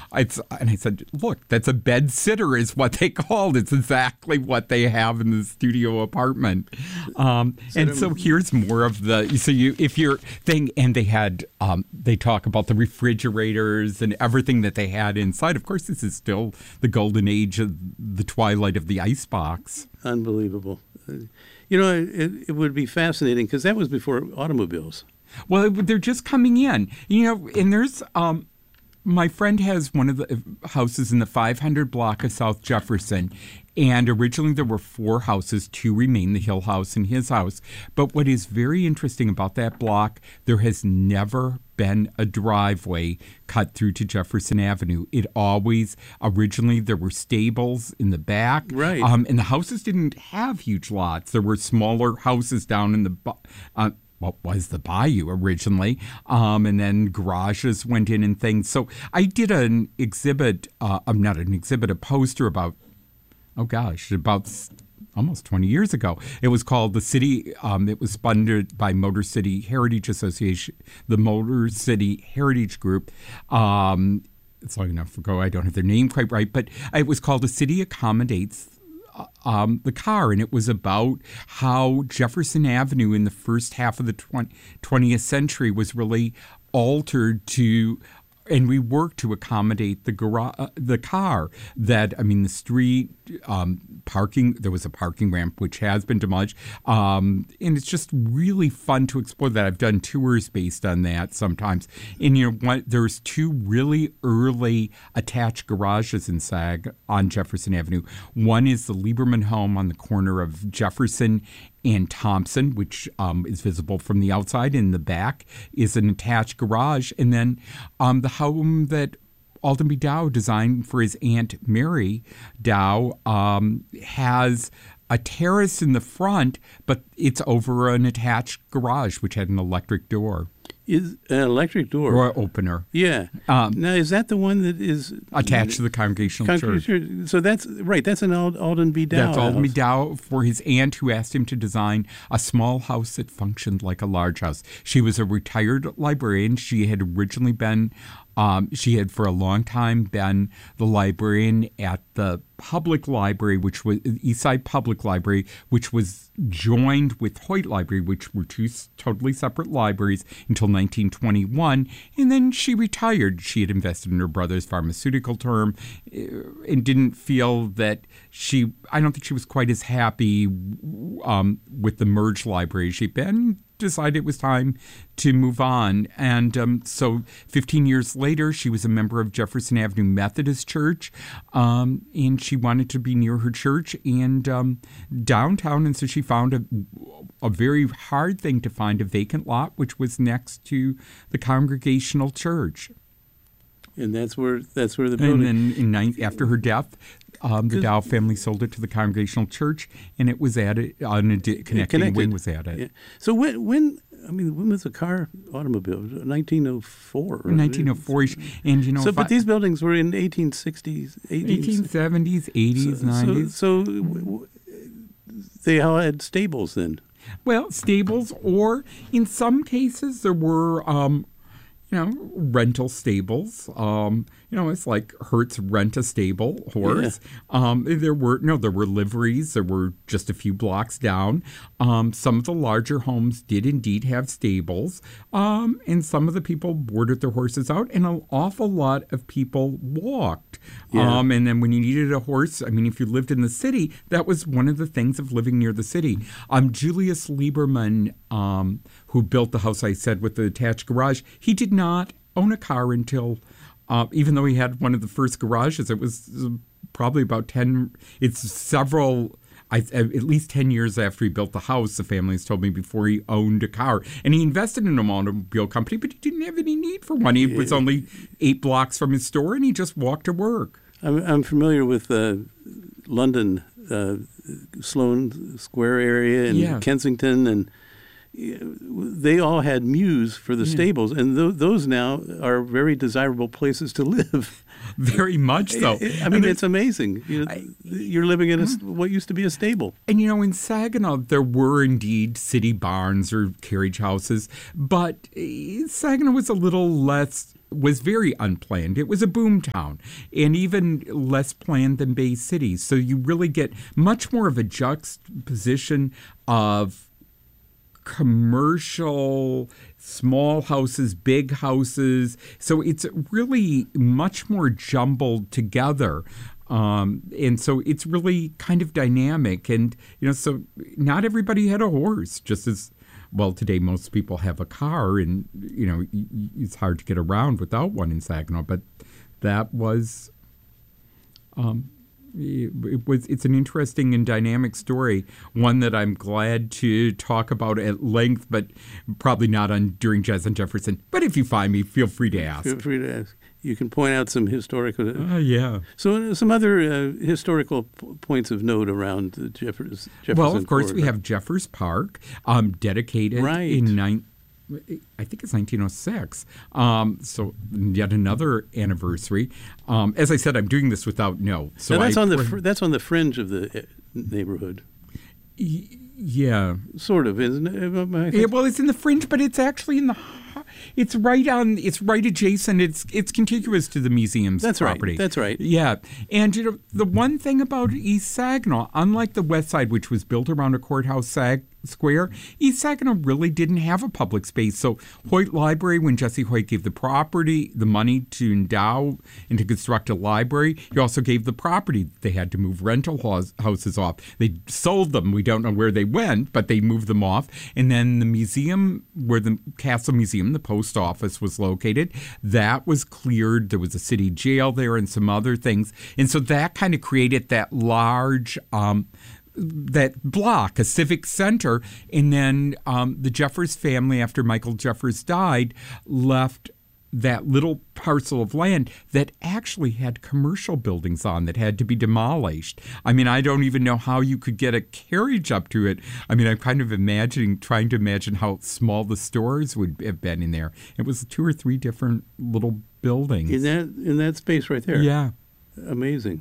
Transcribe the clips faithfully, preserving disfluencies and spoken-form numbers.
It's, and I said, look, that's a bed sitter is what they called. It's exactly what they have in the studio apartment. Um, and so here's more of the, so you, if you're thing, and they had, um, they talk about the refrigerators and everything that they had inside. Of course, this is still the golden age of the twilight of the icebox. Unbelievable. You know, it, it would be fascinating because that was before automobiles. Well, they're just coming in, you know, and there's, um, my friend has one of the houses in the five hundred block of South Jefferson, and originally there were four houses. Two remain, the Hill House and his house. But what is very interesting about that block, there has never been a driveway cut through to Jefferson Avenue. It always, originally there were stables in the back. Right. Um, and the houses didn't have huge lots. There were smaller houses down in the uh, what was the bayou originally, um, and then garages went in and things. So I did an exhibit, uh, I'm not an exhibit, a poster about, oh gosh, about almost twenty years ago. It was called The City, um, it was funded by Motor City Heritage Association, the Motor City Heritage Group. Um, it's long enough ago, I don't have their name quite right, but it was called A City Accommodates Um, the car, and it was about how Jefferson Avenue in the first half of the twentieth century was really altered to, and we worked to accommodate the garage, uh, the car. That I mean, the street um, parking. There was a parking ramp which has been demolished, um, and it's just really fun to explore that. I've done tours based on that sometimes. And you know, what, there's two really early attached garages in Sag on Jefferson Avenue. One is the Lieberman home on the corner of Jefferson and Thompson, which um, is visible from the outside. In the back is an attached garage. And then um, the home that Alden B. Dow designed for his Aunt Mary Dow um, has a terrace in the front, but it's over an attached garage, which had an electric door. Is an electric door or opener? Yeah. Um, now, is that the one that is attached to the Congregational Congregational Church? So that's right. That's an Alden B. Dow. That's Alden B. house. Dow for his aunt, who asked him to design a small house that functioned like a large house. She was a retired librarian. She had originally been. Um, she had for a long time been the librarian at the public library, which was Eastside Public Library, which was joined with Hoyt Library, which were two totally separate libraries until nineteen twenty-one. And then she retired. She had invested in her brother's pharmaceutical firm and didn't feel that she, I don't think she was quite as happy um, with the merged library she'd been. Decided it was time to move on. And um, so fifteen years later, she was a member of Jefferson Avenue Methodist Church, um, and she wanted to be near her church and um, downtown. And so she found a, a very hard thing to find, a vacant lot, which was next to the Congregational Church. And that's where that's where the building. And then in nine, after her death, Um, the Dow family sold it to the Congregational Church, and it was added, uh, an adi- connecting Connected. wing was added. Yeah. So when, when, I mean, when was the car automobile? nineteen oh four. Right? nineteen oh four-ish. And, you know, so, but I, these buildings were in eighteen sixties, eighteen seventies, eighties, so, nineties. So, so w- w- they all had stables then? Well, stables, or in some cases there were, um, you know, rental stables. Um, you know, it's like Hertz rent a stable horse. Yeah. Um, there were no, there were liveries. There were just a few blocks down. Um, some of the larger homes did indeed have stables, um, and some of the people boarded their horses out, and an awful lot of people walked. Yeah. Um, and then when you needed a horse, I mean, if you lived in the city, that was one of the things of living near the city. Um, Julius Lieberman, um, who built the house I said with the attached garage, he did not own a car until. Uh, even though he had one of the first garages, it was probably about ten, it's several, I, at least ten years after he built the house, the family has told me, before he owned a car. And he invested in an automobile company, but he didn't have any need for one. He was only eight blocks from his store, and he just walked to work. I'm, I'm familiar with uh, London, uh, Sloane Square area and yeah. Kensington, and they all had mews for the yeah. stables, and th- those now are very desirable places to live. Very much so. I mean, it's amazing. You know, I, you're living in a, what used to be a stable. And, you know, in Saginaw, there were indeed city barns or carriage houses, but Saginaw was a little less was very unplanned. It was a boom town, and even less planned than Bay City. So you really get much more of a juxtaposition of commercial, small houses, big houses. So it's really much more jumbled together. Um, and so it's really kind of dynamic. And, you know, so not everybody had a horse, just as, well, today most people have a car, and, you know, it's hard to get around without one in Saginaw. But that was... Um, It was. It's an interesting and dynamic story, one that I'm glad to talk about at length, but probably not on during Jazz on Jefferson. But if you find me, feel free to ask. Feel free to ask. You can point out some historical. Uh, yeah. So some other uh, historical p- points of note around the Jeffers. Jefferson well, of course, corridor. we have Jeffers Park, um, dedicated right. in nine. I think it's nineteen oh six. Um, so yet another anniversary. Um, as I said, I'm doing this without notes. So now that's I, on the fr- that's on the fringe of the neighborhood. Y- yeah, sort of, isn't it? Yeah, well, it's in the fringe, but it's actually in the. It's right on. It's right adjacent. It's it's contiguous to the museum's that's property. Right. That's right. Yeah, and you know the one thing about East Saginaw, unlike the West Side, which was built around a courthouse sag- square, East Saginaw really didn't have a public space. So Hoyt Library, when Jesse Hoyt gave the property, the money to endow and to construct a library, he also gave the property. They had to move rental house, houses off. They sold them. We don't know where they went, but they moved them off. And then the museum, where the Castle Museum, the post office was located, that was cleared. There was a city jail there and some other things. And so that kind of created that large um, that block, a civic center. And then um, the Jeffers family, after Michael Jeffers died, left that little parcel of land that actually had commercial buildings on that had to be demolished. I mean, I don't even know how you could get a carriage up to it. I mean, I'm kind of imagining, trying to imagine how small the stores would have been in there. It was two or three different little buildings. In that, in that space right there? Yeah. Amazing.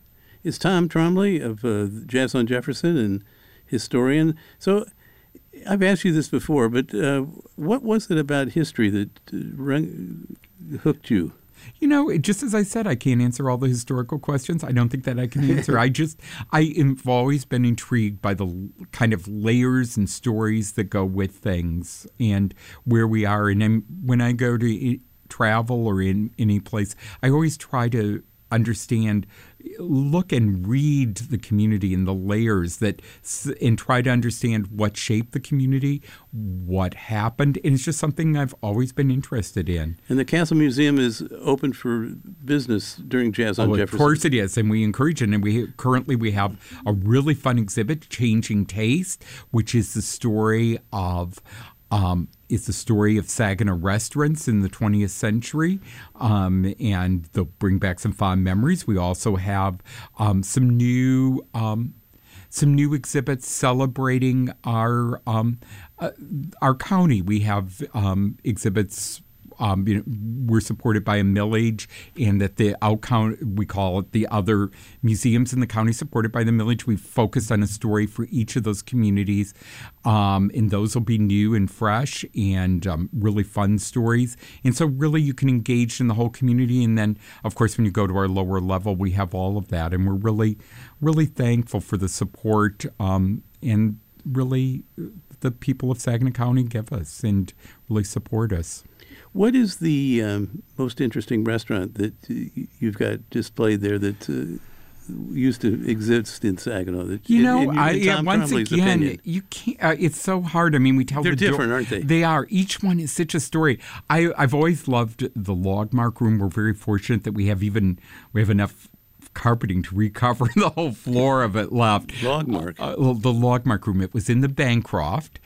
Is Tom Trombley of uh, Jazz on Jefferson and historian. So I've asked you this before, but uh, what was it about history that uh, rung, hooked you? You know, just as I said, I can't answer all the historical questions. I don't think that I can answer. I just, I have always been intrigued by the kind of layers and stories that go with things and where we are. And I'm, when I go to travel or in any place, I always try to understand, look and read the community and the layers that, and try to understand what shaped the community, what happened. And it's just something I've always been interested in. And the Castle Museum is open for business during Jazz on oh, Jefferson. Of course it is, and we encourage it. And we currently we have a really fun exhibit, Changing Taste, which is the story of Um, it's the story of Saginaw restaurants in the twentieth century, um, and they'll bring back some fond memories. We also have um, some new um, some new exhibits celebrating our um, uh, our county. We have um, exhibits. Um, you know, we're supported by a millage, and that the out count, we call it the other museums in the county supported by the millage. We've focused on a story for each of those communities, um, and those will be new and fresh and um, really fun stories. And so really you can engage in the whole community. And then, of course, when you go to our lower level, we have all of that. And we're really, really thankful for the support um, and really the people of Saginaw County give us and really support us. What is the um, most interesting restaurant that uh, you've got displayed there that uh, used to exist in Saginaw? That, you know, in, in, in I, yeah, once Trombley's again, opinion? you can't. Uh, it's so hard. I mean, we tell they're the different, do- aren't they? They are. Each one is such a story. I, I've always loved the Logmark Room. We're very fortunate that we have even we have enough carpeting to recover the whole floor of it left. Logmark. Uh, the Logmark Room. It was in the Bancroft.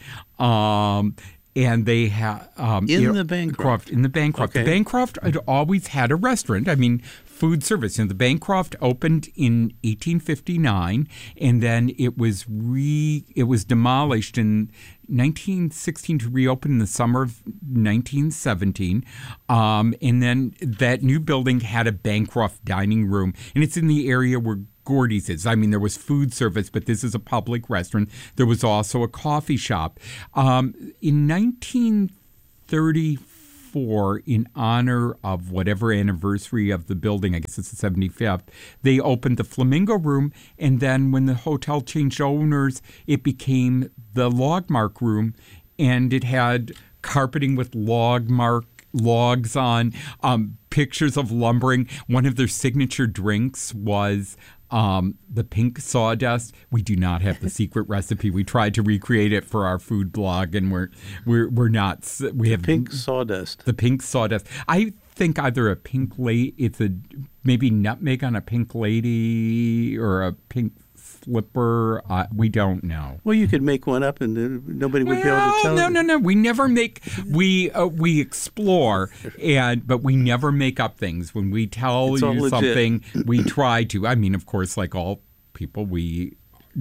Um, And they have um, in you know, the Bancroft. In the Bancroft, okay. The Bancroft had always had a restaurant. I mean, food service. You know, the Bancroft opened in eighteen fifty-nine, and then it was re it was demolished in nineteen sixteen to reopen in the summer of nineteen seventeen. Um, and then that new building had a Bancroft dining room, and it's in the area where Gordy's is. I mean, there was food service, but this is a public restaurant. There was also a coffee shop. Um, in nineteen thirty-four, four, in honor of whatever anniversary of the building, I guess it's the seventy-fifth, they opened the Flamingo Room, and then when the hotel changed owners, it became the Logmark Room, and it had carpeting with Logmark logs on, um, pictures of lumbering. One of their signature drinks was um, the pink sawdust. We do not have the secret recipe. We tried to recreate it for our food blog, and we're we're we're not. We have pink sawdust. The pink sawdust. I think either a pink lady, it's a maybe nutmeg on a pink lady or a pink slipper. Uh, we don't know. Well, you could make one up, and uh, nobody would well, be able to tell. No, no, no. We never make. We uh, we explore, and but we never make up things. When we tell It's you something, we try to. I mean, of course, like all people, we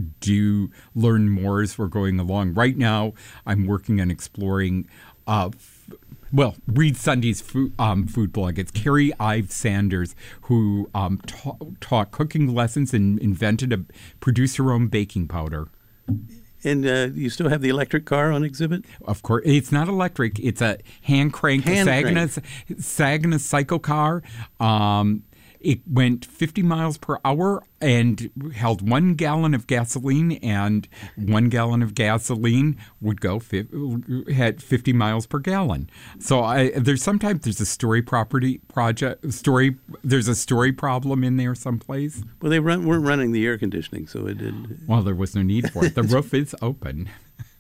do learn more as we're going along. Right now, I'm working on exploring. Uh, Well, read Sunday's food, um, food blog. It's Carrie Ives Sanders, who um, ta- taught cooking lessons and invented a produce her own baking powder. And uh, you still have the electric car on exhibit? Of course. It's not electric. It's a hand crank, hand Saginaw, crank. Saginaw cycle car. Um, it went fifty miles per hour and held one gallon of gasoline, and one gallon of gasoline would go fi- had fifty miles per gallon. So I, there's sometimes there's a story property project story. There's a story problem in there someplace. Well, they run, weren't running the air conditioning, so it did. Well, there was no need for it. The roof is open.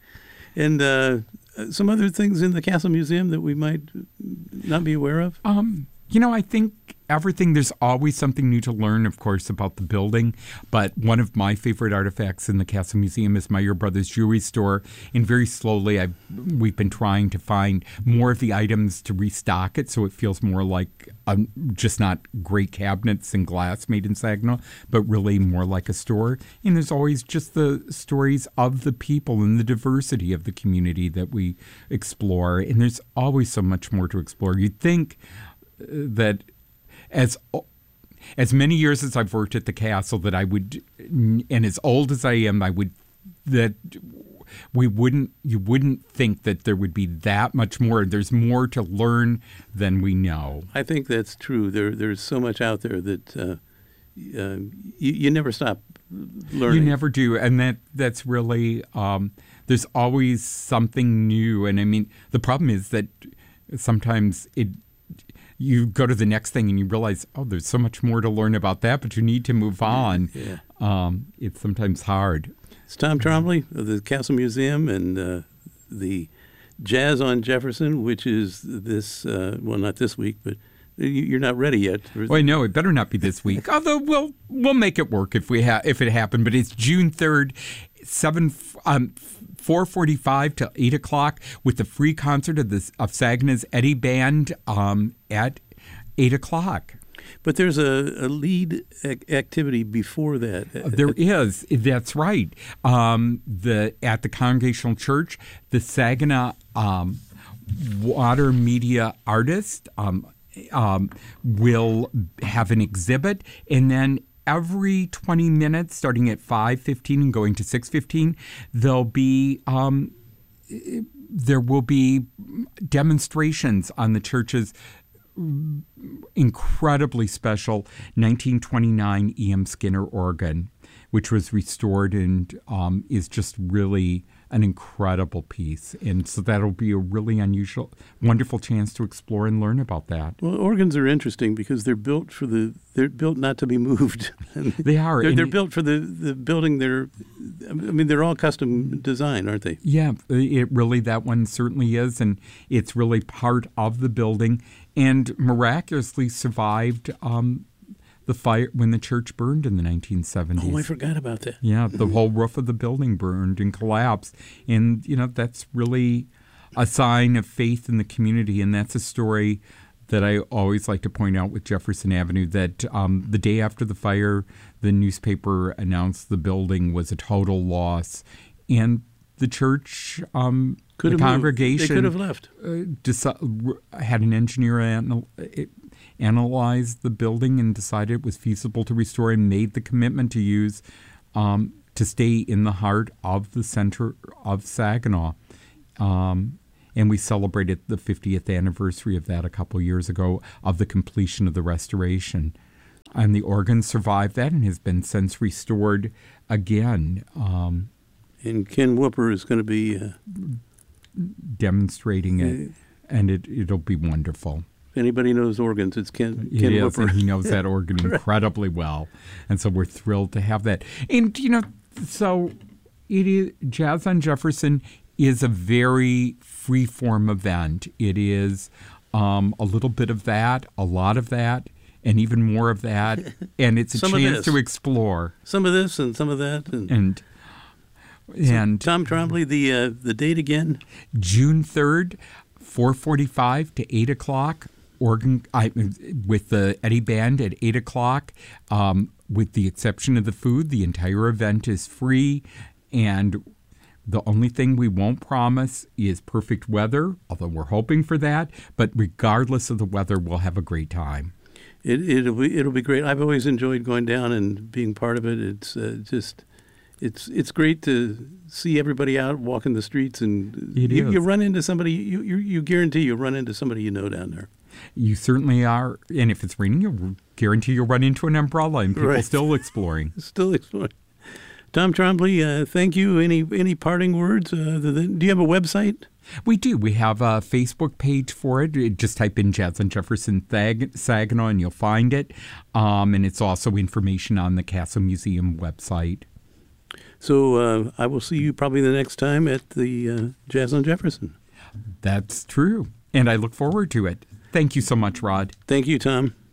And uh, some other things in the Castle Museum that we might not be aware of? Um, you know, I think everything, there's always something new to learn, of course, about the building. But one of my favorite artifacts in the Castle Museum is Meyer Brothers Jewelry Store. And very slowly, I've, we've been trying to find more of the items to restock it so it feels more like um, just not great cabinets and glass made in Saginaw, but really more like a store. And there's always just the stories of the people and the diversity of the community that we explore. And there's always so much more to explore. You'd think that as as many years as I've worked at the castle, that I would, and as old as I am, I would, that we wouldn't, you wouldn't think that there would be that much more. There's more to learn than we know. I think that's true. There, there's so much out there that uh, uh, you, you never stop learning. You never do, and that that's really, um, there's always something new. And I mean, the problem is that sometimes it, you go to the next thing and you realize, oh, there's so much more to learn about that, but you need to move on. Yeah. Um, it's sometimes hard. It's Tom Trombley of the Castle Museum and uh, the Jazz on Jefferson, which is this, uh, well, not this week, but you're not ready yet. Well, no, it better not be this week. Although we'll we'll make it work if we ha- if it happened. But it's June third, seven um, four forty-five to eight o'clock with the free concert of the of Saginaw's Eddie Band um, at eight o'clock. But there's a, a lead ac- activity before that. There is. That's right. Um, the at the Congregational Church, the Saginaw um, Water Media Artist um, um, will have an exhibit, and then every twenty minutes, starting at five fifteen and going to six fifteen, there'll be um, there will be demonstrations on the church's incredibly special nineteen twenty-nine E M Skinner organ, which was restored and um, is just really an incredible piece. And so that'll be a really unusual, wonderful chance to explore and learn about that. Well, organs are interesting because they're built for the, they're built not to be moved. They are. They're, they're built for the, the building. They're, I mean, they're all custom design, aren't they? Yeah, it really, that one certainly is. And it's really part of the building and miraculously survived um, the fire when the church burned in the nineteen seventies. Oh, I forgot about that. Yeah, the whole roof of the building burned and collapsed. And, you know, that's really a sign of faith in the community. And that's a story that I always like to point out with Jefferson Avenue, that um, the day after the fire, the newspaper announced the building was a total loss. And the church, um, could the have congregation, they could have left. Uh, deci- had an engineer anal- analyze the building and decided it was feasible to restore, and made the commitment to use um, to stay in the heart of the center of Saginaw. Um, and we celebrated the fiftieth anniversary of that a couple years ago of the completion of the restoration. And the organ survived that and has been since restored again. Um, and Ken Whooper is going to be uh, demonstrating it, uh, and it, it'll be wonderful. If anybody knows organs, it's Ken, It Ken is, Whooper. and he knows that organ incredibly well. And so we're thrilled to have that. And, you know, so it is, Jazz on Jefferson is a very free-form event. It is um, a little bit of that, a lot of that, and even more of that, and it's a chance to explore. Some of this and some of that. And and, and so Tom Trombley, the uh, the date again? June third, four forty-five to eight o'clock, organ, I, with the Eddy Band at eight o'clock. Um, with the exception of the food, the entire event is free, and the only thing we won't promise is perfect weather, although we're hoping for that, but regardless of the weather, we'll have a great time. It, it'll be it'll be great. I've always enjoyed going down and being part of it. It's uh, just it's it's great to see everybody out walking the streets, and it you, is. you run into somebody. You, you you guarantee you'll run into somebody you know down there. You certainly are, and if it's raining, you guarantee you'll run into an umbrella, and people right. still exploring. Still exploring. Tom Trombley, uh, thank you. Any any parting words? Uh, do you have a website? We do. We have a Facebook page for it. Just type in Jazz on Jefferson Saginaw and you'll find it. Um, and it's also information on the Castle Museum website. So uh, I will see you probably the next time at the uh, Jazz on Jefferson. That's true. And I look forward to it. Thank you so much, Rod. Thank you, Tom.